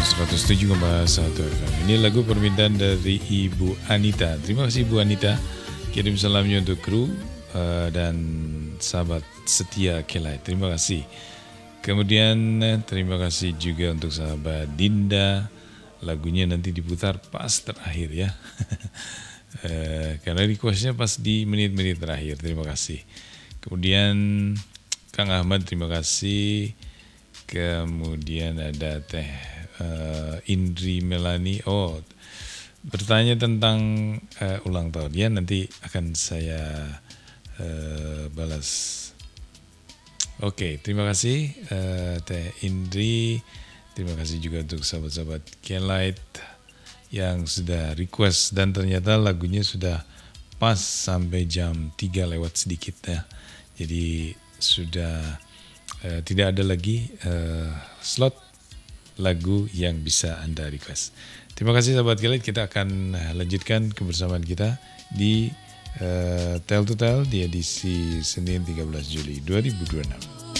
107,1 FM. Ini lagu permintaan dari Ibu Anita. Terima kasih Ibu Anita. Kirim salamnya untuk kru dan sahabat setia Kelai. Terima kasih. Kemudian terima kasih juga untuk sahabat Dinda. Lagunya nanti diputar pas terakhir ya. Karena requestnya pas di menit-menit terakhir. Terima kasih. Kemudian Kang Ahmad terima kasih. Kemudian ada Teh Indri Melani. Oh, bertanya tentang ulang tahun ya, nanti akan saya balas. Oke, terima kasih Teh Indri. Terima kasih juga untuk sahabat-sahabat K-Lite yang sudah request dan ternyata lagunya sudah pas sampai jam 3 lewat sedikit ya. Jadi sudah tidak ada lagi slot lagu yang bisa Anda request. Terima kasih sahabat K-Lite, kita akan lanjutkan kebersamaan kita di Tell to Tell di edisi Senin 13 Juli 2026.